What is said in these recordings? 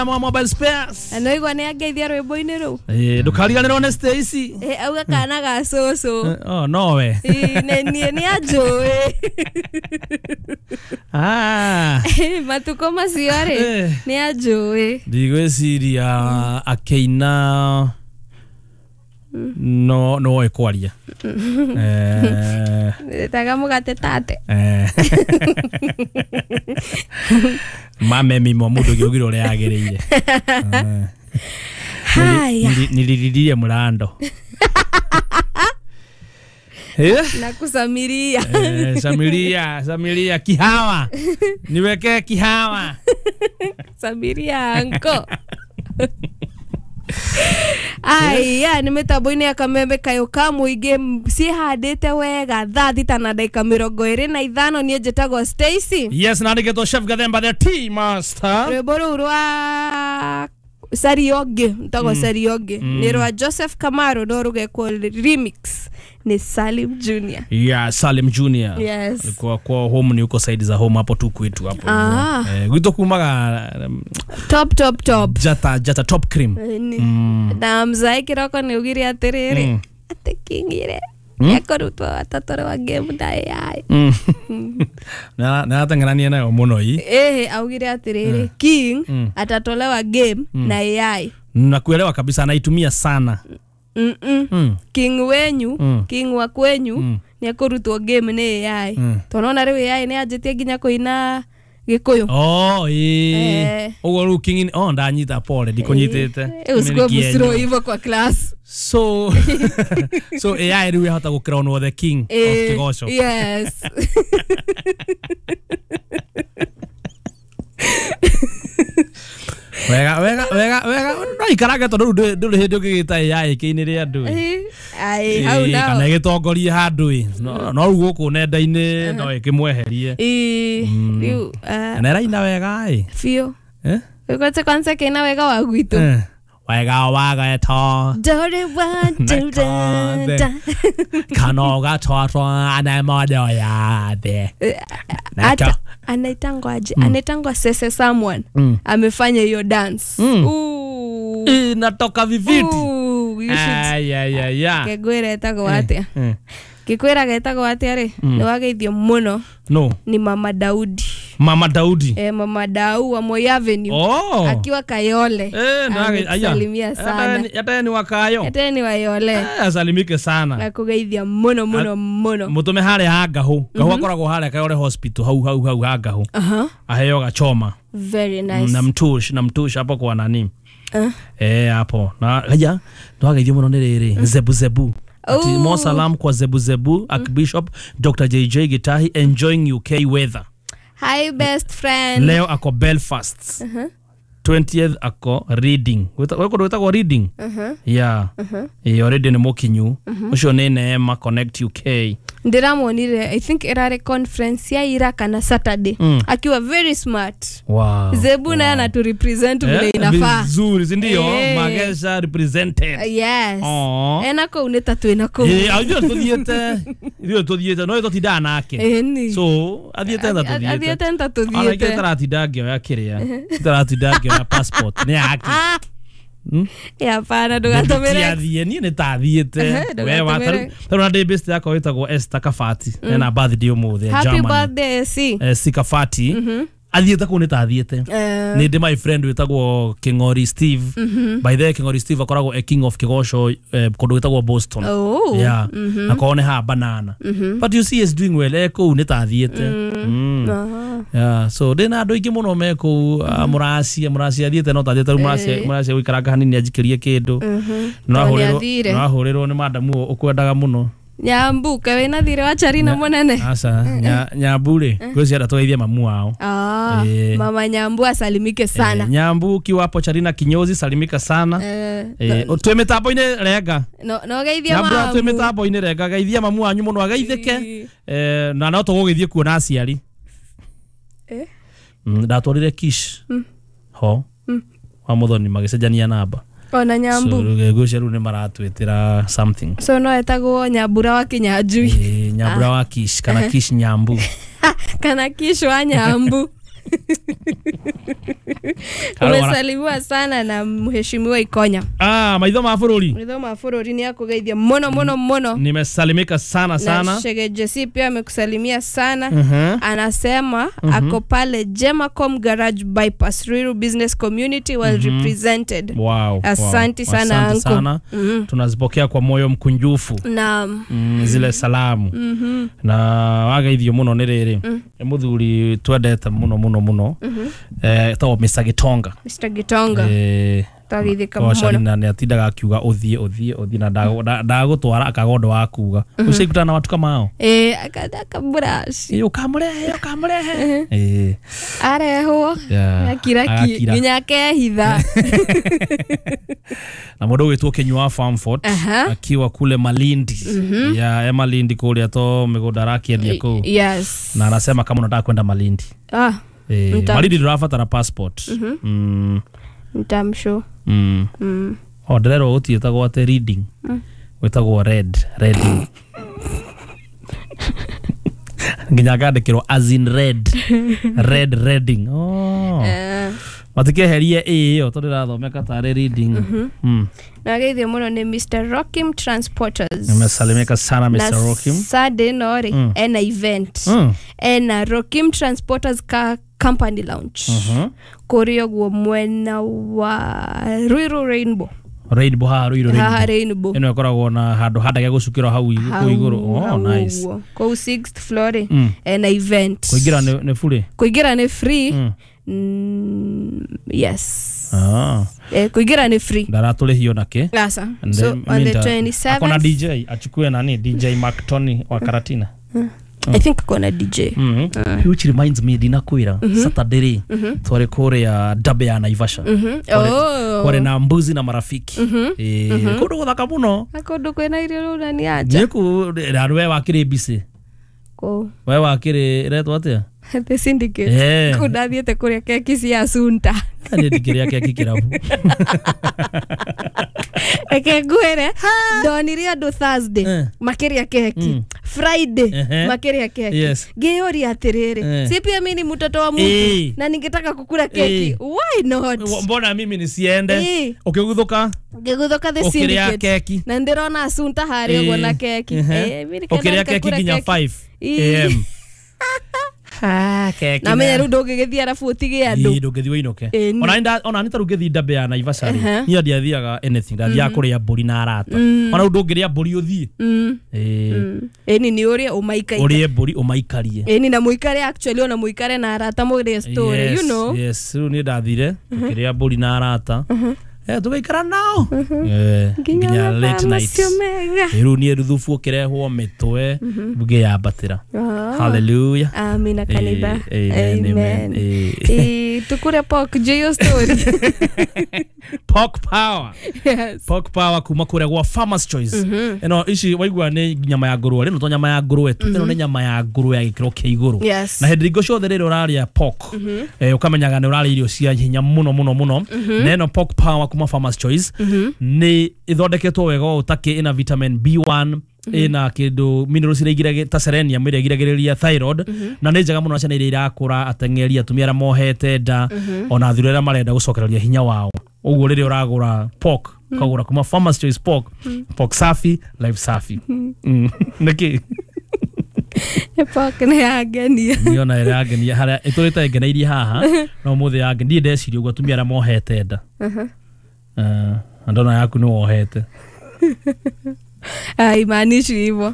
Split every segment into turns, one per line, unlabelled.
mobile spares.
Ano igwa ne ageithia rwimbo-ini ru.
Ndukariganirwo ne Stacy.
Auga kana ga soso.
Oh no we.
Ni ajui. Matuko maciore. Ni ajui.
Ndigwiciria akeina no ekwaria.
Taga mugate tate.
Mame mimo mundu giogiro ule agereire.
Haya.
Nilililie murando.
Nakusamiria.
Samiria kihawa. Niweke kihawa.
Samiria anko. Aya nimetaboine akamembe kayo kamuige cihandite wega thaa thita na ndagika 25 nie njitagwo Stacy.
Yes, na ndigeto chef Gathemba the tea master.
Rwimbo rũu rwa Sarioge ntagwo Sarioge ni rwa Joseph Kamaro no rugekwo remix ni Salim Junior.
Yeah, Salim Junior.
Yes.
Kwa home ni uko side za home hapo tu kwetu hapo. Gwito kumaga
top
jata top cream.
Na mzai kiroko ni ugiri atiriri atekingire yakorutwo atatore wa game na AI.
Na atanganania nayo muno hii.
Augire atiriri King atatolewa game na AI.
Nakuelewa kabisa, anaitumia sana.
King wenyu King wa kwenyu ni akorutwo game ni AI. Tonona riu AI ni ajitie ginya kuina Gikuyu.
Ugo ru King ndanyita pole ndikunyitite.
Usiko busiro hivyo kwa class.
So AI riu hata gukronwo the king of Kigosho.
Yes.
Wega no ikaraga tondu nduri hindi ugigita AI kiinire andu
how now
kana gitongorie handu no ru guku nenda-ini no ikimweherie
riu
na raina wega
fio ukote kwanza kina wega wa gwitu
wega waga eto
dore wa dada
kanoga twatwa ana modo ya the
anaitangwa Sese someone amefanya hiyo dance.
Natoka viviti.
Kegwira etagwo atia. Kikwira getagwo atia ri ni wageithio muno.
No.
Ni Mama Daudi.
Mama Daudi.
Mama Dau wa Moi Avenue. Akiwa Kayole. Salimia sana.
Yata ni wakayo.
Yata ni wayole.
Asalimike sana.
Nakugeithia muno.
Mutume hare hagahu. Gahu akoragwo hare Kayole hospital hau hagahu. Aheo gachoma.
Very nice.
Na mtush hapo kwa nani? Hapo. Na haja twageithio muno ni riri zebu. Ati mo salam kwa zebu Archbishop Dr. JJ Gitahi enjoying UK weather.
Hi best friend.
Leo ako Belfast. 20th ako Reading. Weko Reading. Yeah. Already ni mokinyu. Ucio ni Neema Connect UK.
Ndiramonire I think erare conference ya ira kana Saturday. Akiwa very smart.
Wow.
Zebu na ana to represent vile inafaa.
Vizuri, si ndio? Magesha represented.
Yes. Enako uneta tu enako.
Ajua tuthiete no tutida nake. So athiete nda tuthiete. Arake taratidage ya kiria. Taratidage ya passport ni yake.
Ya pana ndugatumire.
Tiathie ni tathiete. We wataru. Taru na day best yako wetagwo Esther Kafati. Na birthday umuthi Germany.
Happy birthday
si Kafati. Athiete ku ni tathiete. Ni ndi my friend wetagwo Kingori Steve. By the way Kingori Steve akoragwo a king of Kigosho kundu wetagwo Boston. Yeah. Akone ha banana. But you see is doing well ku ni tathiete. Yeah, so dena andu ingi muno meko muracia athiete no tathiete muracia wikaranga hanini ajikirie kindu no ahuriro ni madamu ukwendaga muno
Nyambu kawe na thire wa Charina munene
asa Nyambu ri goci ara twaithia mamu wao
mama Nyambu asalimike sana
Nyambu kiwapo Charina kinyozi salimika sana twe mitambo-ini renga
no geithia mamu
Nyambu twe mitambo-ini renga geithia mamu wanyu muno ageithike na no tugugithie kuona aciari ndatwarire Kish ho wa muthoni magicenjania namba
ona Nyambu
so rugegucia ru ni maratwitira something
so no etagwo Nyambura wa Kinyanjui
Nyambura wa Kish kana Kish Nyambu
kana Kish wa Nyambu Umesalimiwa sana na mheshimiwa Ikonya.
Maitho ma bururi.
Maitho ma bururi ni akugeithia mono.
Nimesalimika sana.
Na Shege Jesse pia amekusalimia sana. Anasema ako pale Gemacom Garage Bypass Ruiru Business Community well represented.
Wow.
Asante sana anko.
Tunazipokea kwa moyo mkunjufu.
Naam.
Zile salamu. Na wageithio muno ni riri. Muthuri twendete muno. Tawo Mr. Gitonga.
Tagithika muno.
Kwa ni atindaga akiuga uthie na ndagutwara akagondo wa kuga. Ucikutana na watu kama hao.
Akaburashi.
Ukamurehe.
Areho. Akiraki ginya kehitha.
Na mundu witwo Kenyua Farmfort akiwa kule Malindi. Ya Malindi kule ato migunda rakiendia ku.
Yes.
Na anasema kama unataka kwenda Malindi. Malindi turafatara passport.
Ntamsho.
Ndero utietagwo ate reading. Wetagwo reading. Nginya gandikirwo as in reading. Matikeherie iyo tondu rathomeka tare reading.
Na geithio muno ni Mr. Rockim Transporters.
Nimesalimika sana Mr. Rockim.
Sade nori ena event. Ena Rockim Transporters company launch. Korio gwo mwena wa Ruiru Rainbow. Rainbow. Eno koragwo na handu handage gucukirwo hau iguru. Nice. Ko 6th floor ena event.
Kuingira ni free.
Yes. Kuingira ni free.
Ndaratulihio nake.
Asa. So on the 27th.
Akona DJ achukue nani? DJ Mactoni wa Karatina.
I think kona DJ.
Which reminds me dinakwira Saturday twari kore ya dabe ya Naivasha. Kore na mbuzi na marafiki. Kodo guthaka muno.
Akodo kwena irio nani acha.
Neku we wakire bisi.
Ko.
We wakire retwa atia?
The syndicate. Kudathiete kuria keki cia Sunta.
Kani dikiria keki kirabu.
Eke gwere doniria do Thursday makeria keki. Friday makeria keki. Geori atiriri. Si pia mimi ni mtoto wa mtu na ningetaka kukula keki. Why not?
Mbona mimi nisiende? Ukiguthuka
the syndicate. Na ndirona Sunta hari ugo na keki. Mimi
ukiria keki ginya 5 am. Keki.
Na menya rudo gigithia rafu utige andu.
Ndugithi winoke. Ona nita rugithi dabe ya Naivasha. Ni ndiathiaga anything. Ndathia kuria mburi na arata. Ona rudo ngiria mburi uthie. Eni
ni uria umaikaika.
Uria mburi umaikarie.
Eni na muikare actually ona muikare na arata muire story, you know.
Yes, ni ndathire kuria mburi na arata. Tugaikara nao. Nginya late night. Riu ni ruthufu kirehwo mitwe buge ya batira. Hallelujah.
Amina kanitha. Amen. Tukure pork jiyo story.
Pork power. Yes. Pork power kuma kure gwa Farmers Choice. Eno ici waigua ni nyama ya ngurwe. Rino to nyama ya ngurwe tu. Eno ni nyama ya ngurwe ya gikiro kia iguru. Na hedrigo ciothe rero uraria pork. Ukamenyaga ni uraria irio cia hinya muno. Neno pork power kuma Farmers Choice ni ithondeketwo wega utaki ina vitamin B1 ina kindu minerals irigirage ta selenium irigiragiria thyroid na ni njega muno ciana iria irakura ateng'eri atumia mohete nda ona thurera marenda gucokereria hinya wao uguo riri uragura pork kagura kuma Farmers Choice pork safi life safi niki
pork ne agenia
niona ira agenia haria iturite ngenairie haha no muthe yange ndie ndeciria uguo atumia mohete nda andona yaku ni wohete.
Imaanishi hivyo.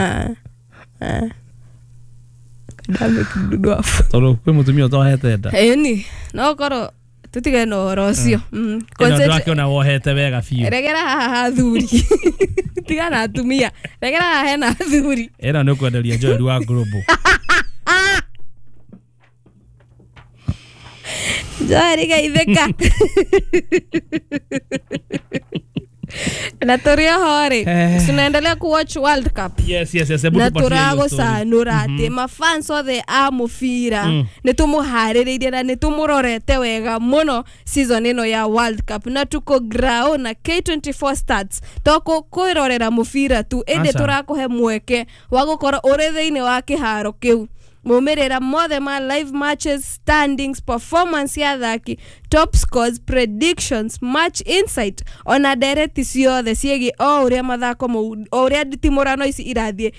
Kadame kidudu afu.
Tolo kwe mutumia utohete nda.
Ni no koro tutige no horocio.
Concept yake na wohete wega fiu.
Regera haha thuri. Tiga na atumia. Regera haha na thuri.
Ena ni kwenderia Joel wa Global.
Jari gaitheka. Na toria hore. Tunaendelea kuwatch World Cup.
Yes.
Na turago sanura ati mafans othe a mufira nitumuhaririirie na nitumurorete wega muno season ino ya World Cup na tuko grao na K24 Stats toko kwirorera mufira tu ende turakuhe mweke wa gukora uri thiini wa kiharo kiu mumirira mothe ma live matches, standings, performance ya thaki, top scores, predictions, match insight, ona direct ciothe ciegi o uria mathako o uria nditimurano ici irathie